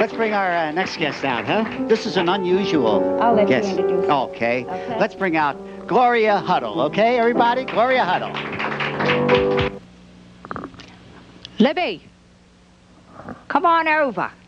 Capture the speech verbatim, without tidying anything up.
Let's bring our uh, next guest out, huh? This is an unusual I'll let guest. you introduce him. Okay. Okay. Let's bring out Gloria Huddle, okay, everybody? Gloria Huddle. Libby, come on over.